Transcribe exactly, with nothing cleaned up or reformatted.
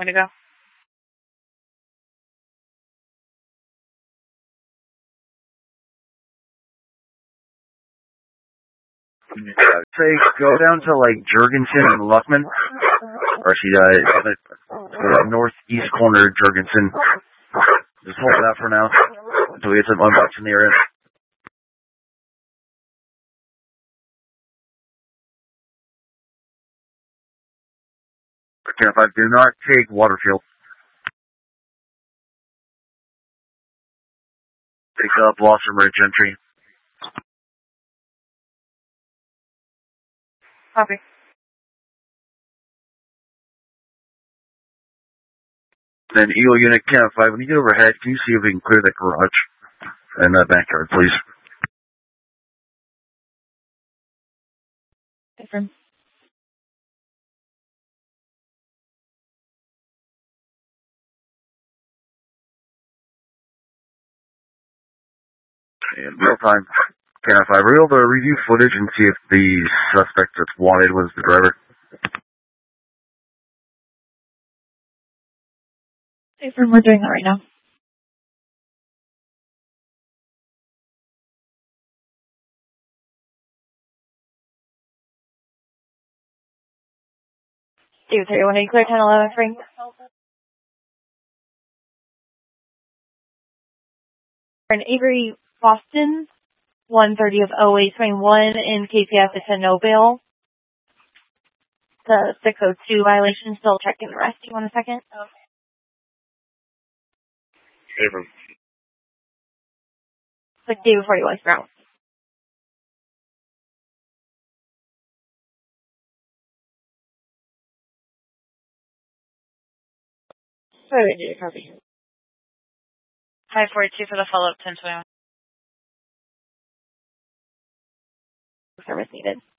Way to go. Say, go down to, like, Jurgensen and Luckman. Or actually, uh, the, the northeast corner of Jurgensen. Just hold that for now until we get some unbox in the area. ten five, do not take Waterfield. Take up Blossom Ridge entry. Copy. Then Eagle Unit ten five, when you get overhead, can you see if we can clear that garage and that backyard, please? Different. In real time, ten five, were you able to review footage and see if the suspect that's wanted was the driver? Different. We're doing that right now. Two three one eight, clear ten eleven, free. In Avery, Boston, one thirty of oh eight twenty-one in K P F, it's a no bail. The six oh two violation, still checking the rest. Do you want a second? Okay. Abram. Like day before you was brown. Wait, wait, did you copy? five forty-two for the follow-up, ten twenty-one. Service needed.